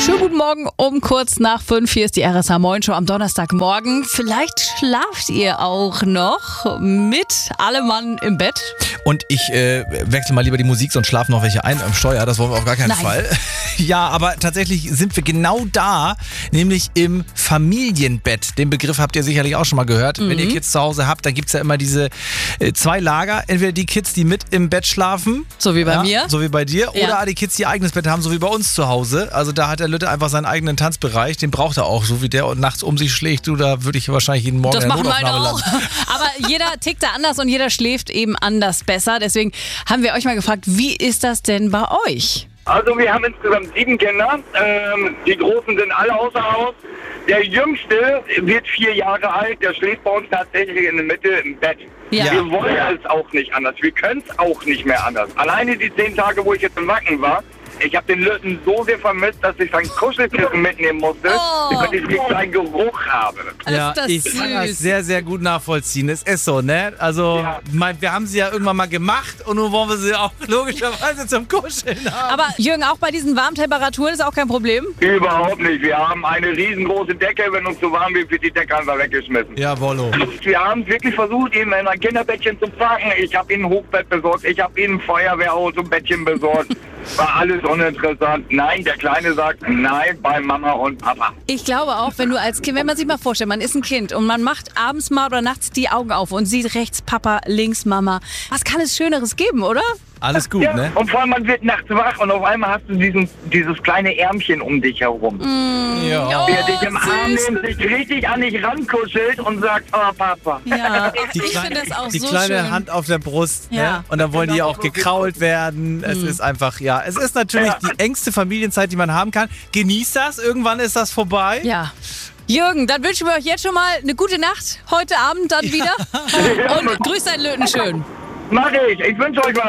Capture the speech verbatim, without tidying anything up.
Schönen guten Morgen um kurz nach fünf. Hier ist die R S H Moin Show am Donnerstagmorgen. Vielleicht schlaft ihr auch noch mit allem Mann im Bett. Und ich äh, wechsle mal lieber die Musik, sonst schlafen noch welche ein am Steuer. Das wollen wir auf gar keinen Nein. Fall. Ja, aber tatsächlich sind wir genau da, nämlich im Familienbett. Den Begriff habt ihr sicherlich auch schon mal gehört. Mhm. Wenn ihr Kids zu Hause habt, dann gibt es ja immer diese äh, zwei Lager. Entweder die Kids, die mit im Bett schlafen. So wie bei ja, mir. So wie bei dir. Ja. Oder die Kids, die ihr eigenes Bett haben, so wie bei uns zu Hause. Also da hat der Lütte einfach seinen eigenen Tanzbereich. Den braucht er auch. So wie der nachts um sich schlägt, du, da würde ich wahrscheinlich jeden Morgen Das in der machen wir Notaufnahme auch. landen. Aber jeder tickt da anders und jeder schläft eben anders besser. Deswegen haben wir euch mal gefragt, wie ist das denn bei euch? Also wir haben insgesamt sieben Kinder. Ähm, die Großen sind alle außer Haus. Der Jüngste wird vier Jahre alt. Der schläft bei uns tatsächlich in der Mitte im Bett. Ja. Wir wollen es auch nicht anders. Wir können es auch nicht mehr anders. Alleine die zehn Tage, wo ich jetzt im Wacken war, ich habe den Lütten so sehr vermisst, dass ich sein Kuschelkissen mitnehmen musste, Oh. damit ich nicht seinen Geruch habe. Ja, Ist das ich süß. kann das sehr, sehr gut nachvollziehen. Es ist so, ne? Also, Ja. mein, wir haben sie ja irgendwann mal gemacht und nun wollen wir sie auch logischerweise zum Kuscheln haben. Aber Jürgen, auch bei diesen warmen Temperaturen ist auch kein Problem? Überhaupt nicht. Wir haben eine riesengroße Decke. Wenn uns zu warm wird, wird die Decke einfach weggeschmissen. Jawollo. Wir haben wirklich versucht, ihn in ein Kinderbettchen zu packen. Ich habe ihm ein Hochbett besorgt. Ich habe ihm ein Feuerwehrhaus und Bettchen besorgt. War alles uninteressant. Nein, der Kleine sagt nein bei Mama und Papa. Ich glaube auch, wenn du als Kind, wenn man sich mal vorstellt, man ist ein Kind und man macht abends mal oder nachts die Augen auf und sieht rechts Papa, links Mama. Was kann es Schöneres geben, oder? Alles gut, Ja, ne? und vor allem, man wird nachts wach und auf einmal hast du diesen, dieses kleine Ärmchen um dich herum. Ja. Der dich im Arm süß. nimmt, sich richtig an dich rankuschelt und sagt, oh Papa. Ja, Die, ich kleine, finde das auch die so kleine schön. Hand auf der Brust, Ja. ne? Und dann wollen die Genau. auch gekrault werden. Es ist einfach, ja, es ist natürlich Ja. die engste Familienzeit, die man haben kann. Genießt das, irgendwann ist das vorbei. Ja. Jürgen, dann wünschen wir euch jetzt schon mal eine gute Nacht. Heute Abend dann wieder. Und grüßt deinen Löten schön. Mach ich. Ich wünsche euch was.